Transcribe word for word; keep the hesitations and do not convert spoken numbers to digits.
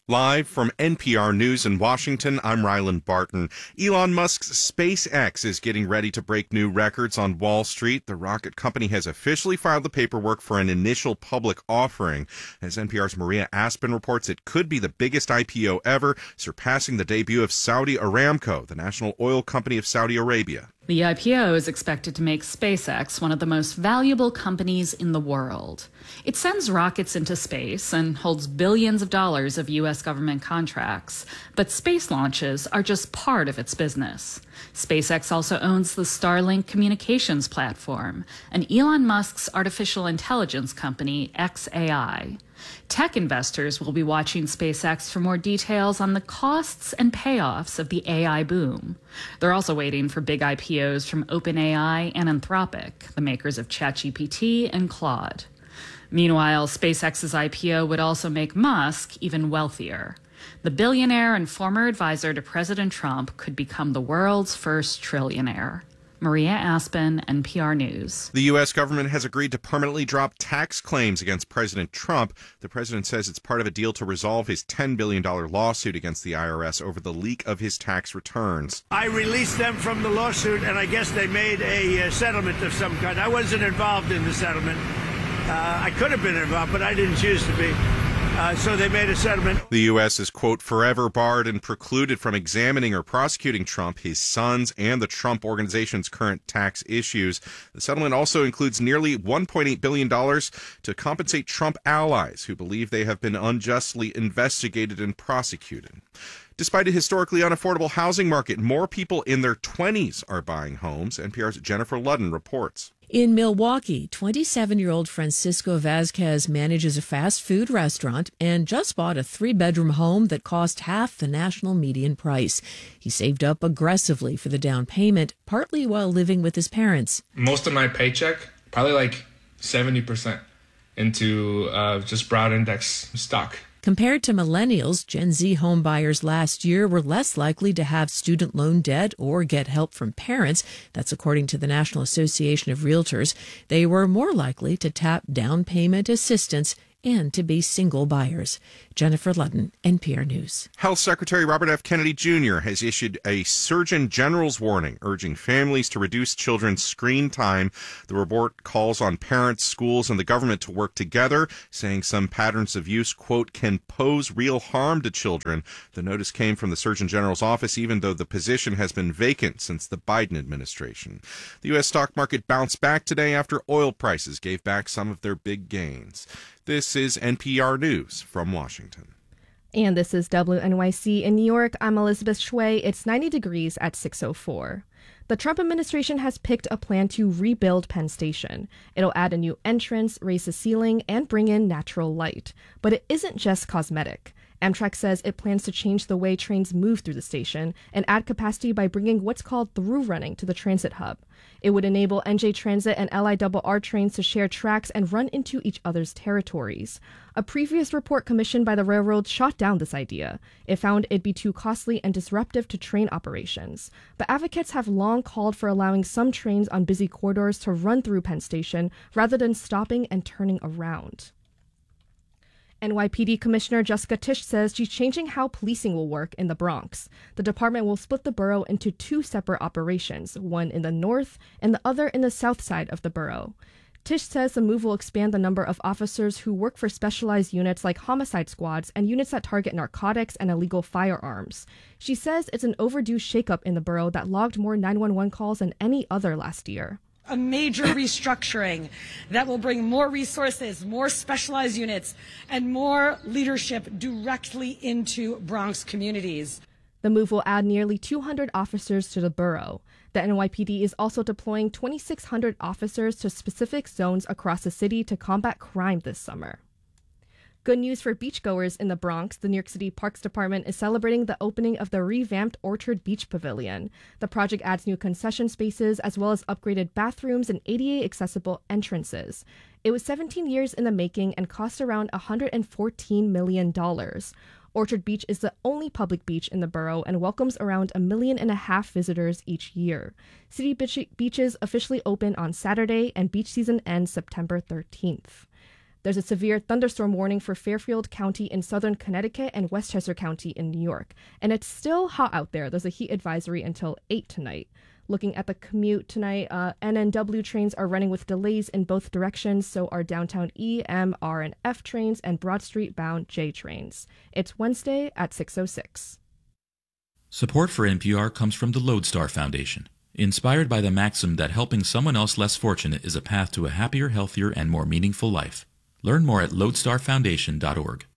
Live from N P R News in Washington, I'm Ryland Barton. Elon Musk's SpaceX is getting ready to break new records on Wall Street. The rocket company has officially filed the paperwork for an initial public offering. As N P R's Maria Aspen reports, it could be the biggest I P O ever, surpassing the debut of Saudi Aramco, the national oil company of Saudi Arabia. The I P O is expected to make SpaceX one of the most valuable companies in the world. It sends rockets into space and holds billions of dollars of U S government contracts, but space launches are just part of its business. SpaceX also owns the Starlink communications platform and Elon Musk's artificial intelligence company, X A I. Tech investors will be watching SpaceX for more details on the costs and payoffs of the A I boom. They're also waiting for big I P Os from OpenAI and Anthropic, the makers of ChatGPT and Claude. Meanwhile, SpaceX's I P O would also make Musk even wealthier. The billionaire and former advisor to President Trump could become the world's first trillionaire. Maria Aspen, N P R News. The U S government has agreed to permanently drop tax claims against President Trump. The president says it's part of a deal to resolve his ten billion dollars lawsuit against the I R S over the leak of his tax returns. I released them from the lawsuit, and I guess they made a uh, settlement of some kind. I wasn't involved in the settlement. Uh, I could have been involved, but I didn't choose to be. Uh, so they made a settlement. The U S is, quote, forever barred and precluded from examining or prosecuting Trump, his sons, and the Trump Organization's current tax issues. The settlement also includes nearly one point eight billion dollars to compensate Trump allies who believe they have been unjustly investigated and prosecuted. Despite a historically unaffordable housing market, more people in their twenties are buying homes. N P R's Jennifer Ludden reports. In Milwaukee, twenty-seven-year-old Francisco Vasquez manages a fast food restaurant and just bought a three-bedroom home that cost half the national median price. He saved up aggressively for the down payment, partly while living with his parents. Most of my paycheck, probably like seventy percent, into uh, just broad index stock. Compared to millennials, Gen Z homebuyers last year were less likely to have student loan debt or get help from parents. That's according to the National Association of Realtors. They were more likely to tap down payment assistance and to be single buyers. Jennifer Ludden, N P R News. Health Secretary Robert F. Kennedy Junior has issued a Surgeon General's warning, urging families to reduce children's screen time. The report calls on parents, schools, and the government to work together, saying some patterns of use, quote, can pose real harm to children. The notice came from the Surgeon General's office, even though the position has been vacant since the Biden administration. The U S stock market bounced back today after oil prices gave back some of their big gains. This is N P R News from Washington. And this is W N Y C in New York. I'm Elizabeth Shui. It's ninety degrees at six oh four. The Trump administration has picked a plan to rebuild Penn Station. It'll add a new entrance, raise the ceiling, and bring in natural light. But it isn't just cosmetic. Amtrak says it plans to change the way trains move through the station and add capacity by bringing what's called through running to the transit hub. It would enable N J Transit and L I R R trains to share tracks and run into each other's territories. A previous report commissioned by the railroad shot down this idea. It found it'd be too costly and disruptive to train operations. But advocates have long called for allowing some trains on busy corridors to run through Penn Station rather than stopping and turning around. N Y P D Commissioner Jessica Tisch says she's changing how policing will work in the Bronx. The department will split the borough into two separate operations, one in the north and the other in the south side of the borough. Tisch says the move will expand the number of officers who work for specialized units like homicide squads and units that target narcotics and illegal firearms. She says it's an overdue shakeup in the borough that logged more nine one one calls than any other last year. A major restructuring that will bring more resources, more specialized units, and more leadership directly into Bronx communities. The move will add nearly two hundred officers to the borough. The N Y P D is also deploying twenty-six hundred officers to specific zones across the city to combat crime this summer. Good news for beachgoers in the Bronx. The New York City Parks Department is celebrating the opening of the revamped Orchard Beach Pavilion. The project adds new concession spaces as well as upgraded bathrooms and A D A-accessible entrances. It was seventeen years in the making and cost around one hundred fourteen million dollars. Orchard Beach is the only public beach in the borough and welcomes around a million and a half visitors each year. City beach- beaches officially open on Saturday and beach season ends September thirteenth. There's a severe thunderstorm warning for Fairfield County in southern Connecticut and Westchester County in New York. And it's still hot out there. There's a heat advisory until eight tonight. Looking at the commute tonight, uh, N and W trains are running with delays in both directions, so are downtown E, M, R, and F trains and Broad Street bound J trains. It's Wednesday at six oh six. Support for N P R comes from the Lodestar Foundation, inspired by the maxim that helping someone else less fortunate is a path to a happier, healthier, and more meaningful life. Learn more at lodestar foundation dot org.